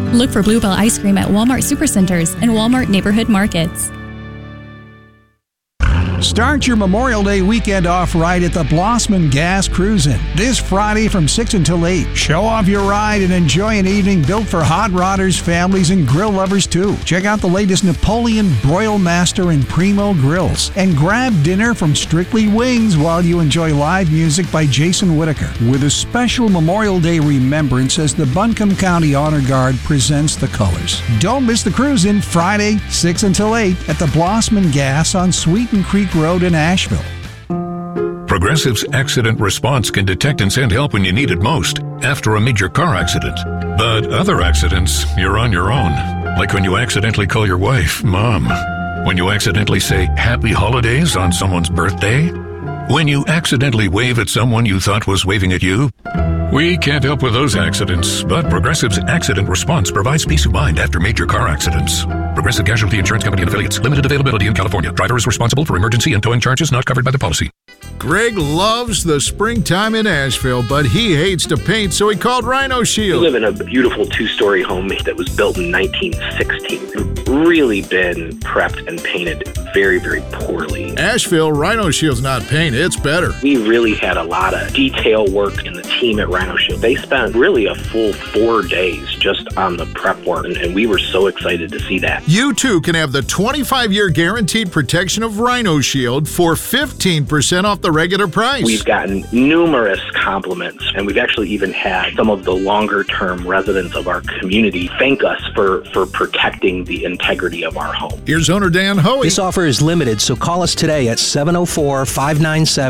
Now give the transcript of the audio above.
Look for Bluebell ice cream at Walmart Supercenters and Walmart Neighborhood Markets. Start your Memorial Day weekend off right at the Blossman Gas Cruisin' this Friday from 6 until 8. Show off your ride and enjoy an evening built for hot rodders, families, and grill lovers too. Check out the latest Napoleon Broil Master and Primo grills and grab dinner from Strictly Wings while you enjoy live music by Jason Whitaker. With a special Memorial Day remembrance as the Buncombe County Honor Guard presents the colors. Don't miss the Cruisin' Friday, 6 until 8 at the Blossman Gas on Sweeten Creek Road in Asheville. Progressive's accident response can detect and send help when you need it most, after a major car accident. But other accidents, you're on your own. Like when you accidentally call your wife Mom. When you accidentally say Happy Holidays on someone's birthday. When you accidentally wave at someone you thought was waving at you. We can't help with those accidents, but Progressive's accident response provides peace of mind after major car accidents. Progressive Casualty Insurance Company and Affiliates. Limited availability in California. Driver is responsible for emergency and towing charges not covered by the policy. Greg loves the springtime in Asheville, but he hates to paint, so he called Rhino Shield. We live in a beautiful two-story home that was built in 1916. Really been prepped and painted very, very poorly. Asheville, Rhino Shield's not paint, it's better. We really had a lot of detail work in the team at Rhino Shield. They spent really a full 4 days just on the prep work, and we were so excited to see that. You too can have the 25-year guaranteed protection of Rhino Shield for 15% off the regular price. We've gotten numerous compliments, and we've actually even had some of the longer-term residents of our community thank us for protecting the integrity of our home. Here's owner Dan Hoey. This offer is limited, so call us today at 704-597